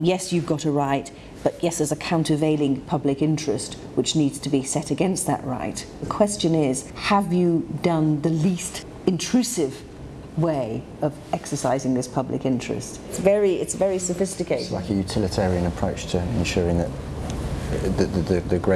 Yes, you've got a right, but yes, there's a countervailing public interest which needs to be set against that right. The question is, have you done the least intrusive way of exercising this public interest? It's very sophisticated. It's like a utilitarian approach to ensuring that the great